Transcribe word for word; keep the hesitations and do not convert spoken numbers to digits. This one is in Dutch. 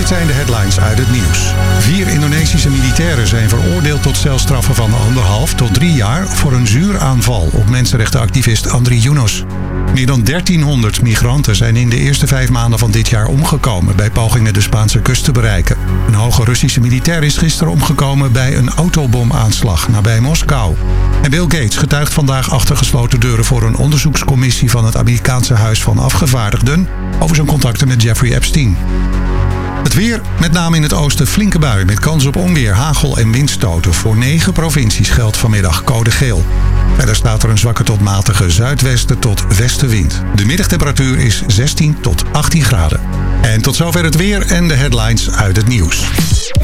Dit zijn de headlines uit het nieuws. Vier Indonesische militairen zijn veroordeeld tot celstraffen van anderhalf tot drie jaar voor een zuuraanval op mensenrechtenactivist Andri Yunus. Meer dan dertienhonderd migranten zijn in de eerste vijf maanden van dit jaar omgekomen bij pogingen de Spaanse kust te bereiken. Een hoge Russische militair is gisteren omgekomen bij een autobomaanslag nabij Moskou. En Bill Gates getuigt vandaag achter gesloten deuren voor een onderzoekscommissie van het Amerikaanse Huis van Afgevaardigden over zijn contacten met Jeffrey Epstein. Het weer, met name in het oosten flinke bui met kans op onweer, hagel en windstoten. Voor negen provincies geldt vanmiddag code geel. Verder staat er een zwakke tot matige zuidwesten tot westenwind. De middagtemperatuur is zestien tot achttien graden. En tot zover het weer en de headlines uit het nieuws.